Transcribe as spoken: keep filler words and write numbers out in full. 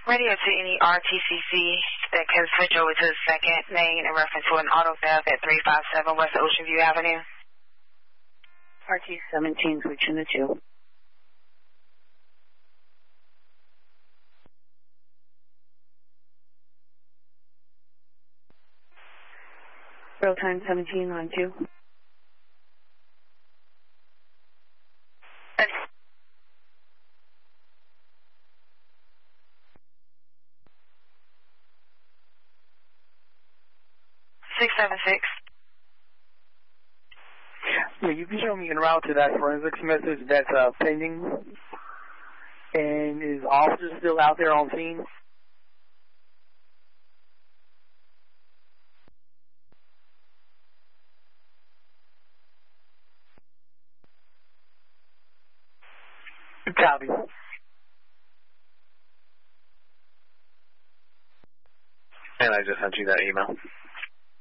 Radio to any R T C C that can switch over to the second main in reference to an auto theft at three five seven West Ocean View Avenue. R T seventeen, switching to two. Real time seventeen on two. six seven six. Yeah, you can show me en route to that forensics message that's uh, pending. And is officer still out there on scene? Copy. And I just sent you that email.